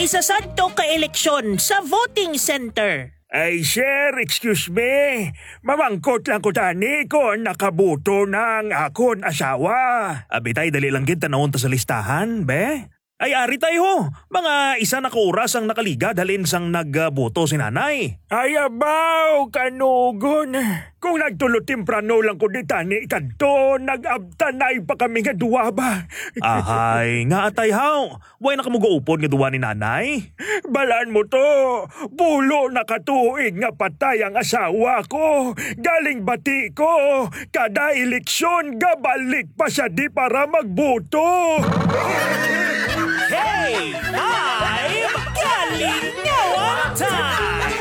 Isasadto ka eleksyon sa voting center. Ay, sir, excuse me. Mamangkot lang ko tani kung nakabuto ng akon asawa. Abitay, dali lang kita naunta sa listahan, be? Ay, ari tayo. Mga isa na kauras ang nakaliga dalin sang nagboto si nanay. Ay, abaw, kanugon. Kung nagtulot temprano lang ko di tani kadto, nag-abtanay pa kami nga duwa ba? Ahay, nga atay haw. Way na kamugaupod nga duwa ni nanay? Balaan mo to. Pulo na katuig nga patay ang asawa ko. Galing bati ko. Kada eleksyon, gabalik pa siya di para magboto. Hey! Ay! Kalingawan time!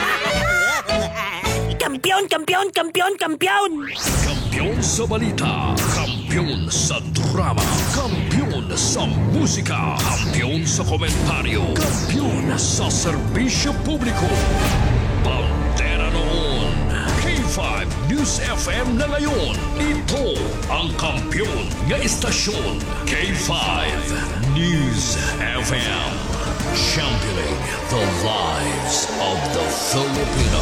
Kampiyon! Kampiyon! Kampiyon! Kampiyon! Kampiyon sa balita, kampiyon sa drama, kampiyon sa musika, kampiyon sa komentaryo, kampiyon sa serbisyo publiko. Bandera noon, K5 News FM na ngayon. Ito ang kampiyon nga istasyon, K5 News FM. Championing the lives of the Filipino.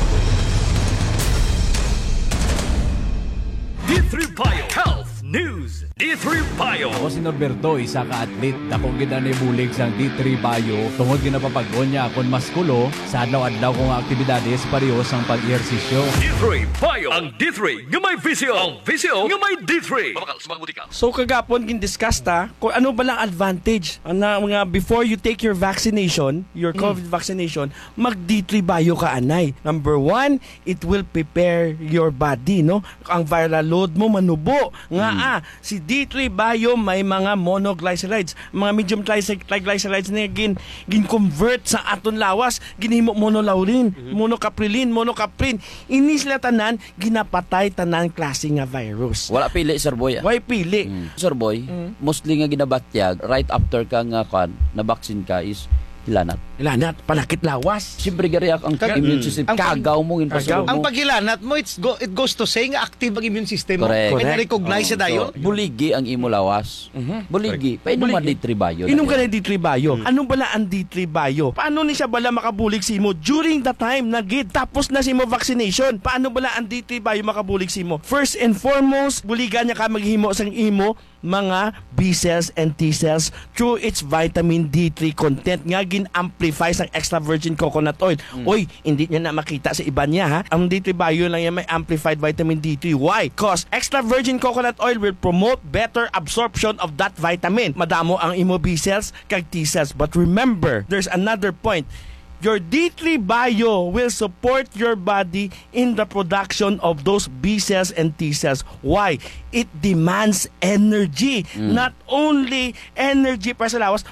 D3 Bio Health News. D3 Bio. Ako si Norberto, isa ka atlet. Dakong ginanibulig sang D3 Bio. Tungod ginapapag-on niya akong maskulo sa adlaw-adlaw kong aktibidades pareho sang pag-ehersisyo. D3 Bio. Ang D3 nga may visyo. Ang visyo nga may D3. So kagapon gin-discuss ta kung ano ba lang advantage na mga before you take your vaccination, your COVID vaccination, mag D3 Bio ka anay. Number 1, it will prepare your body, no? Ang viral load mo manubo. Nga si D3 Bio may mga monoglycerides, mga medium triglycerides na gin-convert sa aton lawas, ginhimo monolaurin, monocaprilin. Ini sila tanan ginapatay tanan klase nga virus. Wala pili, Sir Boy. Why pili? Sir Boy, mostly nga ginabatyag, right after ka nga na-vaccine ka is hilanat. Hilanat, panakit lawas. Siyempre gariyak ang immune system. Kagaw mo yung pasulong mo. Ang paghilanat mo, it goes to say nga active ang immune system mo. Correct. Kaya na-recognize na dayon. Buligi ang imo lawas. Buligi. Painom nga D3 Bio. Inom ka na D3 Bio. Anong bala ang D3 Bio? Paano ni siya bala makabulig si mo during the time na tapos na si mo vaccination? Paano bala ang D3 Bio makabulig si mo? First and foremost, buligan niya ka maghimo sang imo mga B cells and T cells through its vitamin D3 content nga gin-amplify sa extra virgin coconut oil. Oy, hindi niya na makita sa iba niya ha. Ang D3 Bio lang yan may amplified vitamin D3. Why? Because extra virgin coconut oil will promote better absorption of that vitamin. Madamo ang imo B cells kag T cells. But remember, there's another point. Your D3 Bio will support your body in the production of those B cells and T cells. Why? It demands energy. Not only energy para sa lawas,